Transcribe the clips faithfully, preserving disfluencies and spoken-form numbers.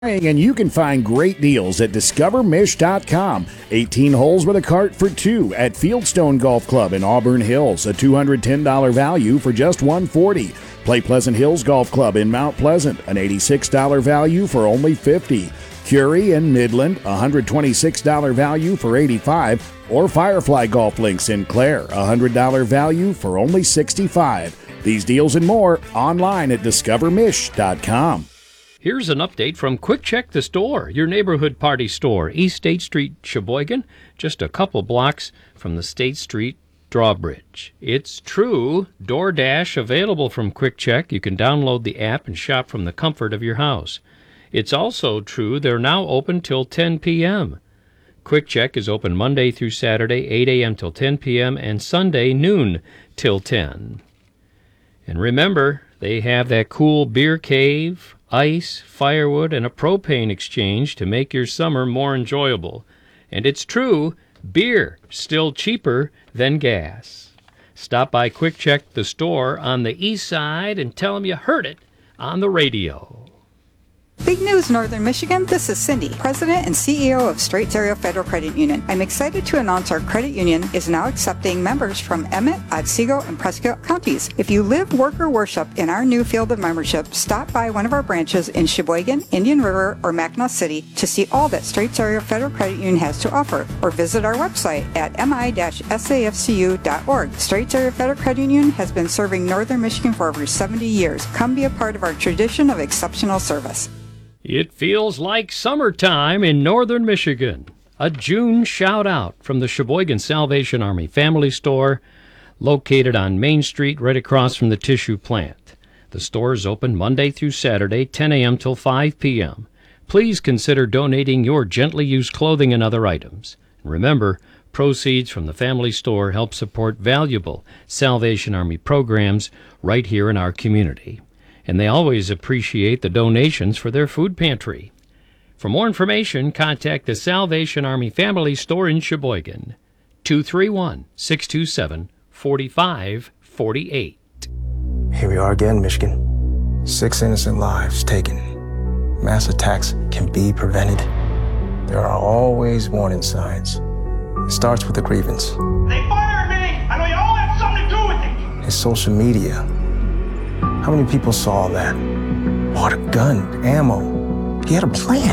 And you can find great deals at discover mish dot com. eighteen holes with a cart for two at Fieldstone Golf Club in Auburn Hills. A two hundred ten dollars value for just one hundred forty dollars. Play Pleasant Hills Golf Club in Mount Pleasant. An eighty-six dollars value for only fifty dollars. Curie in Midland. A one hundred twenty-six dollars value for eighty-five dollars. Or Firefly Golf Links in Clare. A one hundred dollars value for only sixty-five dollars. These deals and more online at discover mish dot com. Here's an update from Quick Check the Store, your neighborhood party store, East State Street, Sheboygan, just a couple blocks from the State Street drawbridge. It's true, DoorDash available from Quick Check. You can download the app and shop from the comfort of your house. It's also true they're now open till ten p.m. Quick Check is open Monday through Saturday, eight a.m. till ten p.m., and Sunday, noon till ten. And remember, they have that cool beer cave, ice, firewood, and a propane exchange to make your summer more enjoyable. And it's true, beer still cheaper than gas. Stop by Quick Check the Store on the east side and tell them you heard it on the radio. Big news, Northern Michigan. This is Cindy, President and C E O of Straits Area Federal Credit Union. I'm excited to announce our credit union is now accepting members from Emmett, Otsego, and Prescott counties. If you live, work, or worship in our new field of membership, stop by one of our branches in Sheboygan, Indian River, or Mackinac City to see all that Straits Area Federal Credit Union has to offer, or visit our website at m i dash s a f c u dot org. Straits Area Federal Credit Union has been serving Northern Michigan for over seventy years. Come be a part of our tradition of exceptional service. It feels like summertime in Northern Michigan. A June shout-out from the Sheboygan Salvation Army Family Store, located on Main Street right across from the tissue plant. The store is open Monday through Saturday, ten a.m. till five p.m. Please consider donating your gently used clothing and other items. And remember, proceeds from the Family Store help support valuable Salvation Army programs right here in our community. And they always appreciate the donations for their food pantry. For more information, contact the Salvation Army Family Store in Sheboygan, two three one, six two seven, four five four eight. Here we are again, Michigan. Six innocent lives taken. Mass attacks can be prevented. There are always warning signs. It starts with a grievance. They fired me! I know you all have something to do with it! It's social media. How many people saw that? Bought a gun, ammo. He had a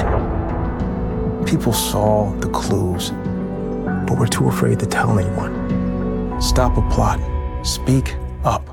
plan. People saw the clues, but were too afraid to tell anyone. Stop a plot. Speak up.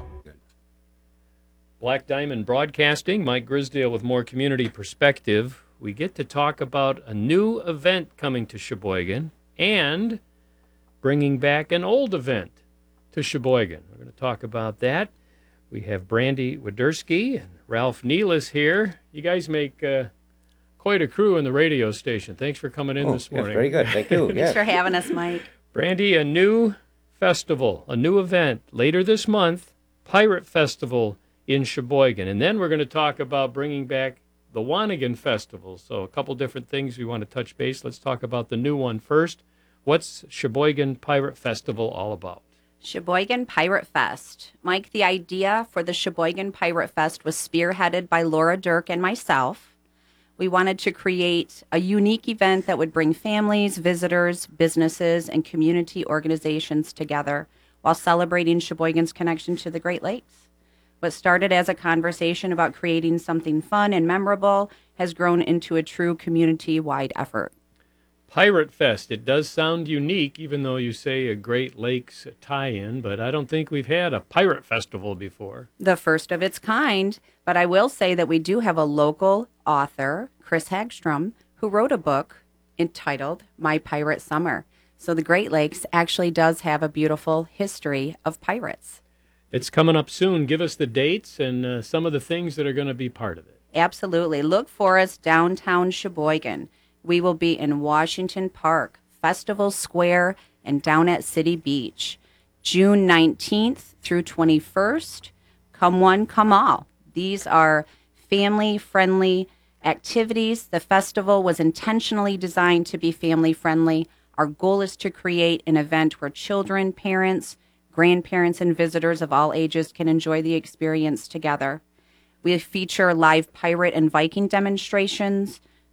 Black Diamond Broadcasting, Mike Grisdale with more community perspective. We get to talk about a new event coming to Sheboygan and bringing back an old event to Sheboygan. We're going to talk about that. We have Brandy Widerski and Ralph Nealis here. You guys make uh, quite a crew in the radio station. Thanks for coming in oh, this morning. Yes, very good. Thank you. Thanks yes. for having us, Mike. Brandy, a new festival, a new event later this month, Pirate Festival in Sheboygan. And then we're going to talk about bringing back the Wanigan Festival. So a couple different things we want to touch base. Let's talk about the new one first. What's Sheboygan Pirate Festival all about? Sheboygan Pirate Fest. Mike, the idea for the Sheboygan Pirate Fest was spearheaded by Laura Dirk and myself. We wanted to create a unique event that would bring families, visitors, businesses, and community organizations together while celebrating Sheboygan's connection to the Great Lakes. What started as a conversation about creating something fun and memorable has grown into a true community-wide effort. Pirate Fest. It does sound unique, even though you say a Great Lakes tie-in, but I don't think we've had a pirate festival before. The first of its kind, but I will say that we do have a local author, Chris Hagstrom, who wrote a book entitled My Pirate Summer. So the Great Lakes actually does have a beautiful history of pirates. It's coming up soon. Give us the dates and uh, some of the things that are going to be part of it. Absolutely. Look for us downtown Sheboygan. We will be in Washington Park, Festival Square, and down at City Beach. June nineteenth through twenty-first. Come one, come all. These are family-friendly activities. The festival was intentionally designed to be family-friendly. Our goal is to create an event where children, parents, grandparents, and visitors of all ages can enjoy the experience together. We feature live pirate and Viking demonstrations,